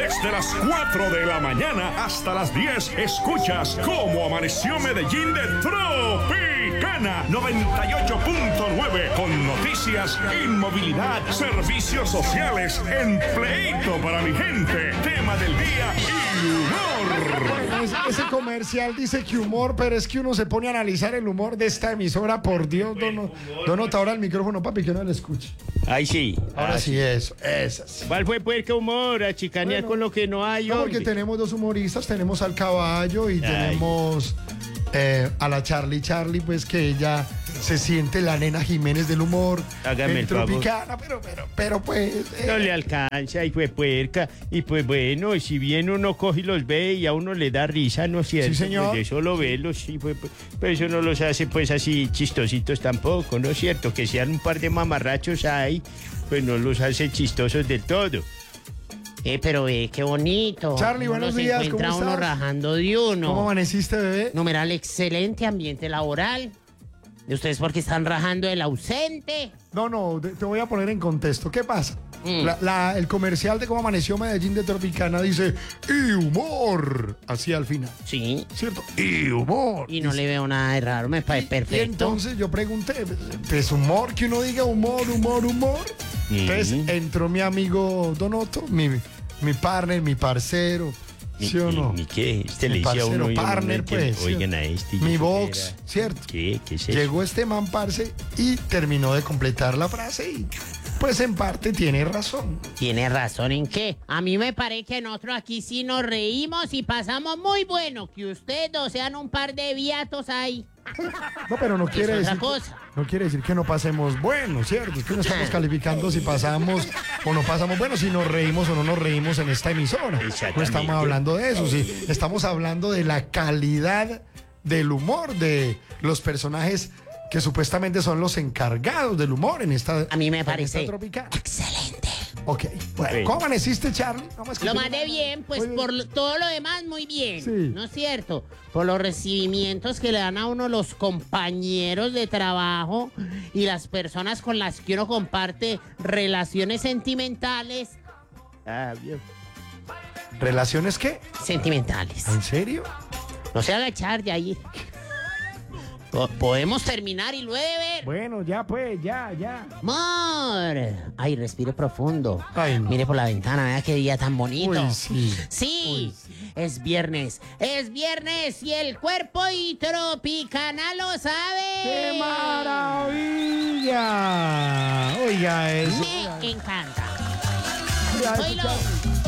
Desde las 4 de la mañana hasta las 10 escuchas cómo amaneció Medellín de Tropicana 98.9 con noticias, inmovilidad, servicios sociales, empleito para mi gente, tema del día y humor. Bueno, ese comercial dice que humor, pero es que uno se pone a analizar el humor de esta emisora, por Dios, Donoto, ahora el micrófono, papi, que no le escuche. Ahí sí. Ahora sí, eso, así. ¿Cuál fue puerca humor? A chicanear Bueno, con lo que no hay. No, porque hombre. tenemos dos humoristas, tenemos al Caballo y tenemos a la Charlie, pues que ella se siente la nena Jiménez del humor. Hágame el favor. Tropicana, pero pues... No le alcanza y fue puerca. Y pues bueno, si bien uno coge y los ve y a uno le da risa, ¿no es cierto? Sí, señor. Pues eso lo ve, sí, pues, pero eso no los hace pues así chistositos tampoco, ¿no es cierto? Que sean un par de mamarrachos ahí, pues no los hace chistosos del todo. Pero qué bonito. Charlie, Uno buenos se días, encuentra ¿cómo uno estás? rajando de uno. ¿Cómo amaneciste, bebé? Numeral excelente ambiente laboral. ¿Y ustedes por qué están rajando el ausente? No, te voy a poner en contexto. ¿Qué pasa? Mm. El comercial de cómo amaneció Medellín de Tropicana dice y humor, así al final, Sí. ¿cierto? Y humor. Y no le veo nada de raro, me parece Y perfecto. entonces yo pregunté, pues humor, que uno diga humor. Entonces entró mi amigo Donoto, mi partner, mi parcero, ¿sí o no? ¿Ni qué? Este le Mi decía a uno parcero, y uno no partner, entiende. pues. Oigan a este. Mi ¿y eso box, qué era? ¿cierto? ¿Qué es eso? Llegó este man, parce, y terminó de completar la frase y pues en parte tiene razón. ¿Tiene razón en qué? A mí me parece que nosotros aquí sí nos reímos y pasamos muy bueno. Que ustedes dos sean un par de viatos ahí. No, pero no quiere otra decir, cosa. no quiere decir que no pasemos bueno, ¿cierto? Es que no estamos calificando si pasamos o no pasamos bueno, si nos reímos o no nos reímos en esta emisora. No Exactamente. estamos hablando de eso, sí. Estamos hablando de la calidad del humor de los personajes que supuestamente son los encargados del humor en esta. A mí me en parece esta Tropicana. excelente. Ok, bueno, Sí. ¿cómo amaneciste, Charlie? No me escuché Lo nada. mandé bien, pues Oye, todo lo demás muy bien. Sí. ¿No es cierto? Por los recibimientos que le dan a uno los compañeros de trabajo y las personas con las que uno comparte relaciones sentimentales. Ah, bien. ¿Relaciones qué? Sentimentales. ¿En serio? No se haga echar de ahí. Podemos terminar y luego de ver. Bueno, ya pues, ya. Amor. Ay, respire profundo. Ay, no. Mire por la ventana, vea qué día tan bonito. Uy, sí. Sí, es viernes y el cuerpo y Tropicana lo sabe. ¡Qué maravilla! Oiga eso. Me encanta. Oiga eso, Oílo. Charlie.